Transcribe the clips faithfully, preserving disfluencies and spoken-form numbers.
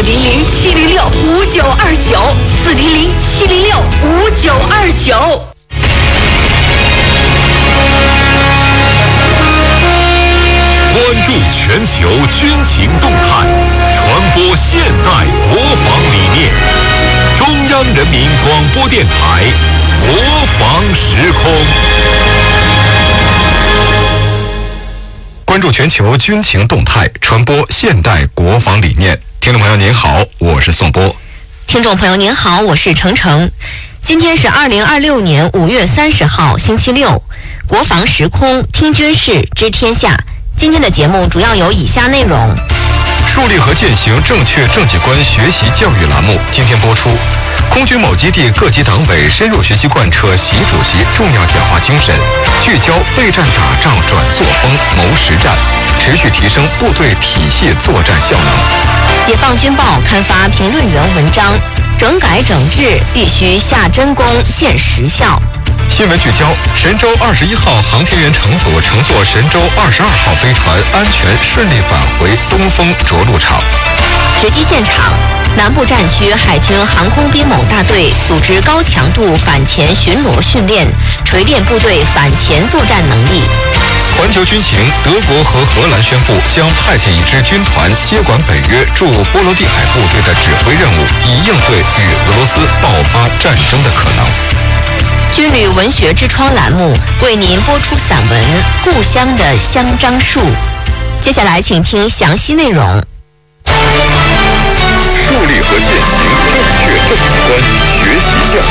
零零七零六五九二九，四零零七零六五九二九。 关注全球军情动态，传播现代国防理念。中央人民广播电台国防时空。 关注全球军情动态，传播现代国防理念。听众朋友您好，我是宋波。 听众朋友您好，我是程程。今天是二零二六年五月三十号，星期六。国防时空，听军事，知天下。今天的节目主要有以下内容： 树立和践行正确政绩观学习教育栏目今天播出。空军某基地各级党委深入学习贯彻习主席重要讲话精神，聚焦备战打仗转作风谋实战，持续提升部队体系作战效能。 解放军报刊发评论员文章：整改整治必须下真功见实效。 新闻聚焦：神舟二十一号航天员乘组乘坐神舟二十二号飞船安全顺利返回东风着陆场。 实际现场：南部战区海军航空兵某大队组织高强度反潜巡逻训练，锤炼部队反潜作战能力。 环球军情：德国和荷兰宣布将派遣一支军团接管北约驻波罗的海部队的指挥任务，以应对与俄罗斯爆发战争的可能。 军旅文学之窗栏目为您播出散文《故乡的香樟树》。接下来请听详细内容。 树立和践行正确政绩观学习教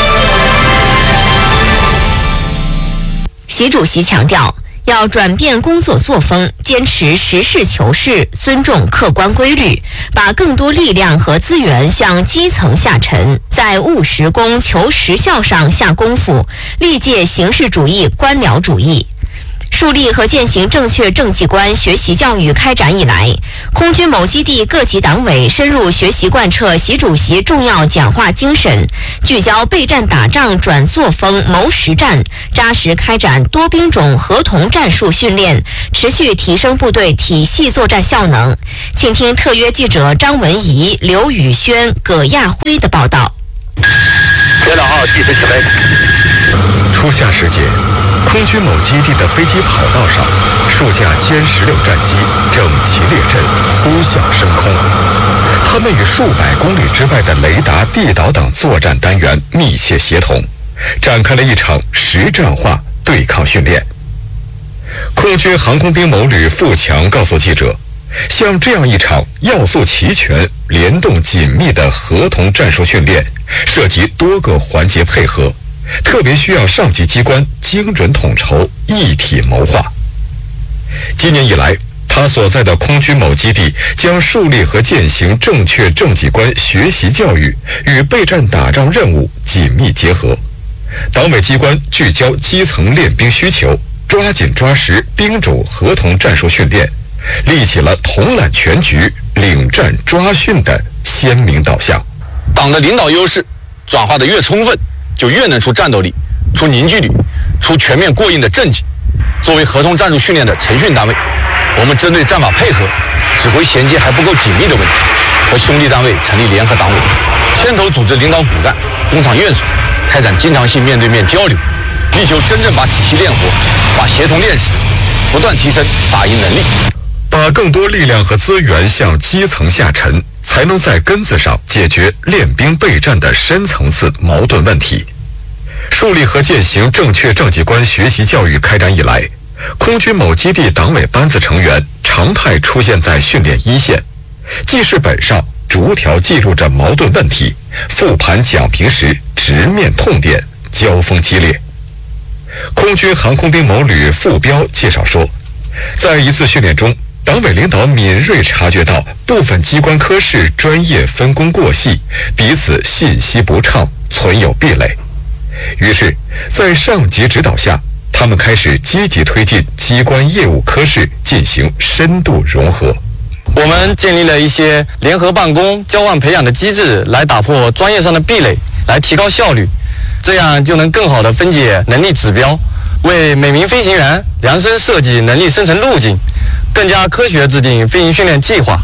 育。 习主席强调，要转变工作作风，坚持实事求是，尊重客观规律，把更多力量和资源向基层下沉，在务实功、求实效上下功夫，力戒形式主义、官僚主义。树立和践行正确政绩观学习教育开展以来，空军某基地各级党委深入学习贯彻习主席重要讲话精神，聚焦备战打仗转作风谋实战，扎实开展多兵种合同战术训练，持续提升部队体系作战效能。请听特约记者张文怡、刘宇轩、葛亚辉的报道。 编导号计时起飞。 初夏时节，空军某基地的飞机跑道上，数架歼十六战机整齐列阵，呼啸升空。它们与数百公里之外的雷达、地导等作战单元密切协同，展开了一场实战化对抗训练。空军航空兵某旅付强告诉记者，像这样一场要素齐全、联动紧密的合同战术训练，涉及多个环节配合，特别需要上级机关精准统筹、一体谋划。今年以来，他所在的空军某基地将树立和践行正确政绩观学习教育与备战打仗任务紧密结合，党委机关聚焦基层练兵需求，抓紧抓实兵种合同战术训练，立起了统揽全局、领战抓训的鲜明导向。 党的领导优势转化的越充分，就越能出战斗力、出凝聚力、出全面过硬的政绩。作为合同战术训练的程训单位，我们针对战法配合、指挥衔接还不够紧密的问题，和兄弟单位成立联合党委，牵头组织领导骨干、工厂院所，开展经常性面对面交流，力求真正把体系练活，把协同练实，不断提升打赢能力。 把更多力量和资源向基层下沉，才能在根子上解决练兵备战的深层次矛盾问题。树立和践行正确政绩观学习教育开展以来，空军某基地党委班子成员常态出现在训练一线，记事本上逐条记录着矛盾问题，复盘讲评时直面痛点，交锋激烈。空军航空兵某旅副标介绍说，在一次训练中，党委领导敏锐察觉到部分机关科室专业分工过细，彼此信息不畅，存有壁垒。于是，在上级指导下，他们开始积极推进机关业务科室进行深度融合。 我们建立了一些联合办公、交换培养的机制，来打破专业上的壁垒，来提高效率，这样就能更好地分解能力指标，为每名飞行员量身设计能力生成路径，更加科学制定飞行训练计划，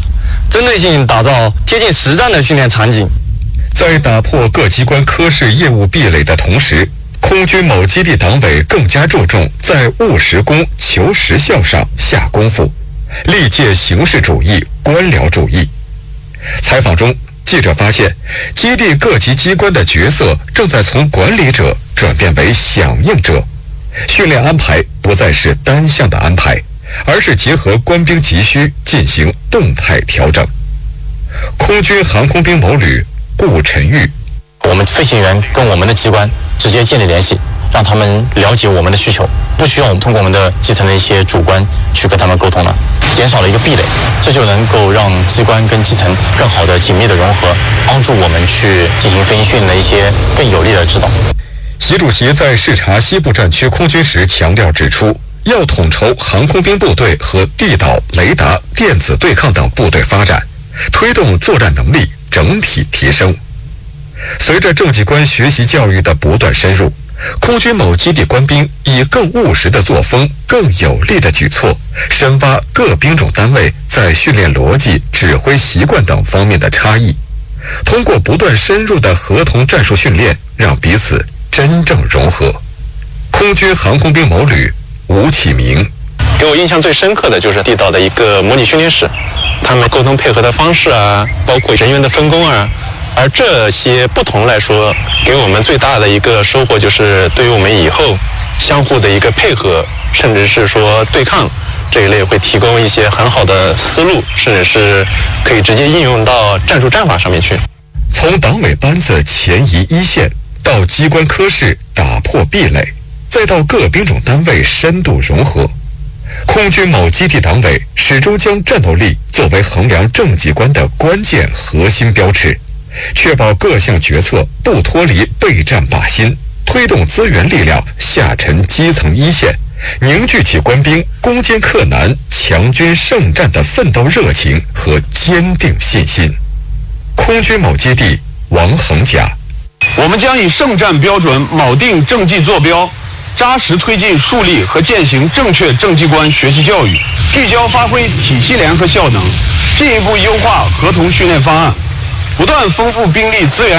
针对性打造贴近实战的训练场景。 在打破各机关科室业务壁垒的同时，空军某基地党委更加注重在务实功、求实效上下功夫，力戒形式主义、官僚主义。采访中，记者发现，基地各级机关的角色正在从管理者转变为响应者，训练安排不再是单向的安排，而是结合官兵急需进行动态调整。空军航空兵某旅顾晨玉， 我们飞行员跟我们的机关直接建立联系，让他们了解我们的需求，不需要我们通过我们的基层的一些主官去跟他们沟通了，减少了一个壁垒，这就能够让机关跟基层更好的紧密的融合，帮助我们去进行飞行训练的一些更有力的指导。 习主席在视察西部战区空军时强调指出，要统筹航空兵部队和地导、雷达、电子对抗等部队发展，推动作战能力整体提升。随着政绩官学习教育的不断深入，空军某基地官兵以更务实的作风、更有力的举措，深挖各兵种单位在训练逻辑、指挥习惯等方面的差异，通过不断深入的合同战术训练，让彼此真正融合。空军航空兵某旅吴启明， 给我印象最深刻的就是地导的一个模拟训练室，他们沟通配合的方式啊，包括人员的分工啊，而这些不同来说，给我们最大的一个收获就是对于我们以后相互的一个配合，甚至是说对抗这一类会提供一些很好的思路，甚至是可以直接应用到战术战法上面去。 从党委班子前移一线，到机关科室打破壁垒，再到各兵种单位深度融合，空军某基地党委始终将战斗力作为衡量政绩观的关键核心标尺，确保各项决策不脱离备战靶心，推动资源力量下沉基层一线，凝聚起官兵攻坚克难、强军胜战的奋斗热情和坚定信心。空军某基地王恒甲， 我们将以胜战标准铆定政绩坐标，扎实推进树立和践行正确政绩观学习教育，聚焦发挥体系联合效能，进一步优化合同训练方案，不断丰富兵力资源